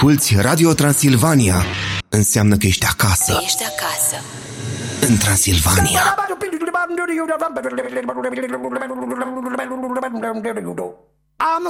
asculți Radio Transilvania, înseamnă că ești acasă. Ești acasă. În Transilvania. I'm